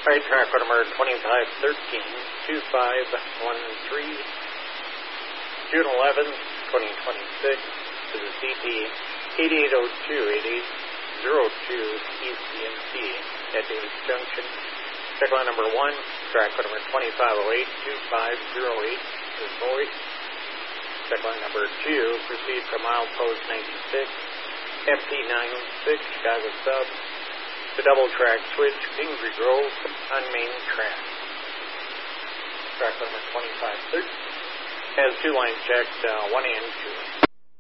Right, track number 2513, 2513, June 11th, 2026, to the CP 8802, 8802 ECMC at Davis Junction. Check line number 1, track number 2508, 2508, is void. Check line number 2, proceed from milepost 96, FT96, Chicago Sub. The double track switch, Kingsley Grove on main track. Track number 2513 has 2 lines checked, 1 and 2.